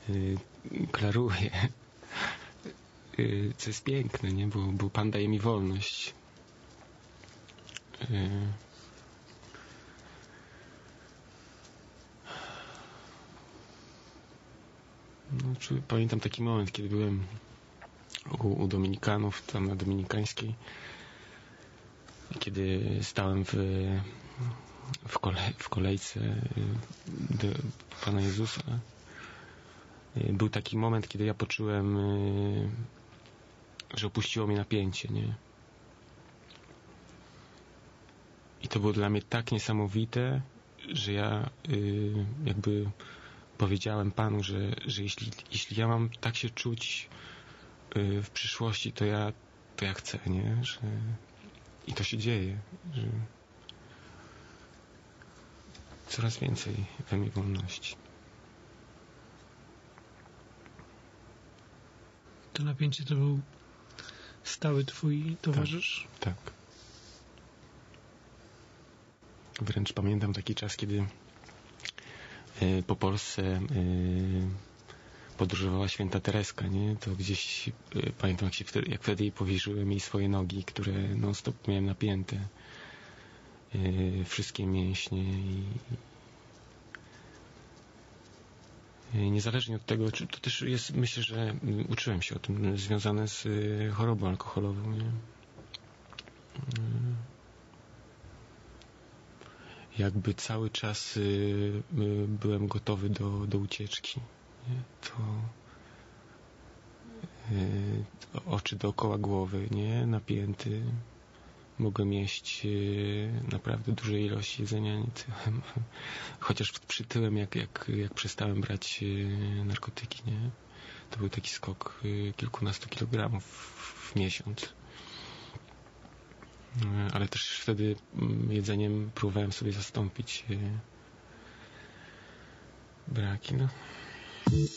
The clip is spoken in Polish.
klaruje, co jest piękne, nie? Bo Pan daje mi wolność. Pamiętam taki moment, kiedy byłem u Dominikanów, tam na Dominikańskiej, kiedy stałem w kolejce do Pana Jezusa. Był taki moment, kiedy ja poczułem, że opuściło mnie napięcie, nie? I to było dla mnie tak niesamowite, że ja jakby powiedziałem Panu, że jeśli ja mam tak się czuć w przyszłości, to ja chcę, nie? I to się dzieje, że coraz więcej we mnie wolności. To napięcie to był stały twój towarzysz? Tak. Wręcz pamiętam taki czas, kiedy po Polsce podróżowała święta Tereska, nie? To gdzieś pamiętam, jak wtedy jej powierzyłem jej swoje nogi, które non stop miałem napięte. Wszystkie mięśnie i niezależnie od tego, to też jest, myślę, że uczyłem się o tym, związane z chorobą alkoholową, nie? Jakby cały czas byłem gotowy do ucieczki, nie? Oczy dookoła głowy, nie? Napięty. Mogłem jeść naprawdę duże ilości jedzenia, nie tyłem. Chociaż przytyłem, jak przestałem brać narkotyki, nie? To był taki skok kilkunastu kilogramów w miesiąc. Ale też wtedy jedzeniem próbowałem sobie zastąpić braki, no.